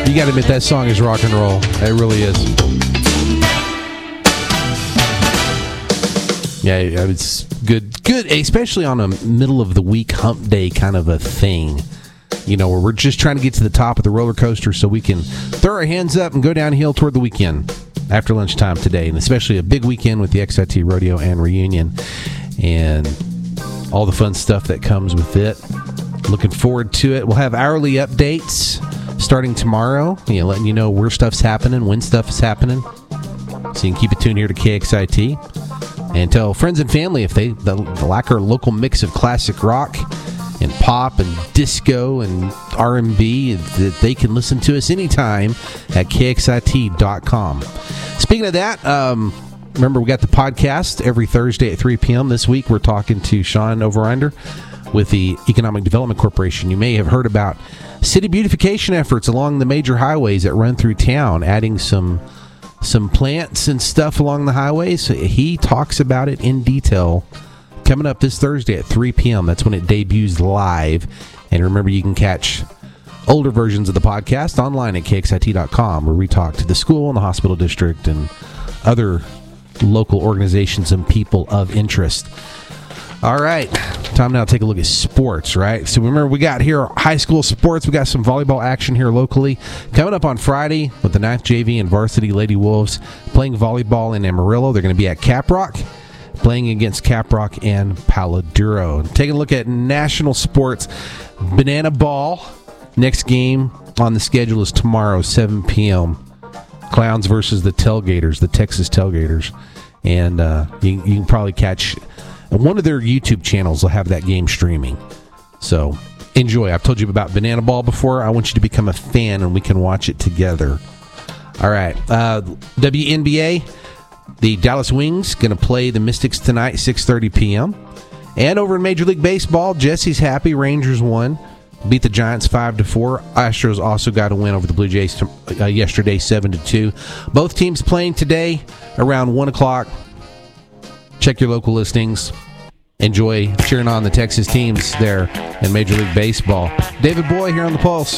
You got to admit, that song is rock and roll. It really is. Yeah, it's good. Good, especially on a middle of the week hump day kind of a thing. You know, where we're just trying to get to the top of the roller coaster so we can throw our hands up and go downhill toward the weekend after lunchtime today. And especially a big weekend with the XIT Rodeo and Reunion and all the fun stuff that comes with it. Looking forward to it. We'll have hourly updates starting tomorrow, letting you know where stuff's happening, when stuff is happening. So you can keep it tuned here to KXIT. And tell friends and family if they like our local mix of classic rock and pop and disco and R&B, that they can listen to us anytime at KXIT.com. Speaking of that, remember we got the podcast every Thursday at 3 p.m. This week we're talking to Sean Overinder with the Economic Development Corporation. You may have heard about city beautification efforts along the major highways that run through town, adding some plants and stuff along the highways. He talks about it in detail coming up this Thursday at 3 p.m. That's when it debuts live. And remember, you can catch older versions of the podcast online at KXIT.com, where we talk to the school and the hospital district and other local organizations and people of interest. All right, time now to take a look at sports, right? So remember, we got here high school sports. We got some volleyball action here locally. Coming up on Friday with the 9th JV and varsity Lady Wolves playing volleyball in Amarillo. They're going to be at Caprock, playing against Caprock and Palo Duro. Taking a look at national sports, Banana Ball. Next game on the schedule is tomorrow, 7 p.m. Clowns versus the Tailgaters, the Texas Tailgaters. And you can probably catch one of their YouTube channels will have that game streaming. So enjoy. I've told you about Banana Ball before. I want you to become a fan and we can watch it together. All right. WNBA. The Dallas Wings going to play the Mystics tonight, 6:30 p.m. And over in Major League Baseball, Jesse's happy. Rangers won. Beat the Giants 5-4. Astros also got a win over the Blue Jays yesterday, 7-2. Both teams playing today around 1 o'clock. Check your local listings. Enjoy cheering on the Texas teams there in Major League Baseball. David Boy here on The Pulse.